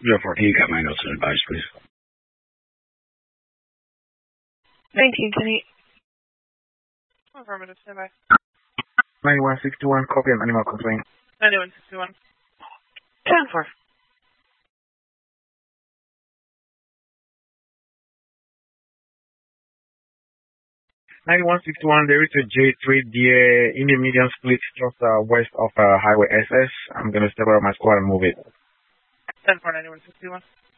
Yeah, 14, you got my notes and advice, please. 1910. Affirmative, stand by. 9161, copy an animal complaint. 9161. 10-4. 9161, there is a J3 deer in the median split just west of Highway SS. I'm going to step out of my squad and move it. 10-4, 9161.